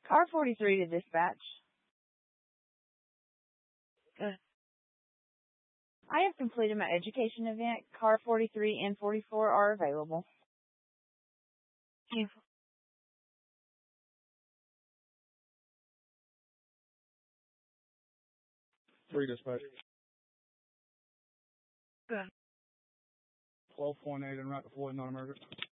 Car 43 to dispatch. Good. I have completed my education event. Car 43 and 44 are available. Thank you. 3 dispatch. Good. 12.8 and right before non-emergent.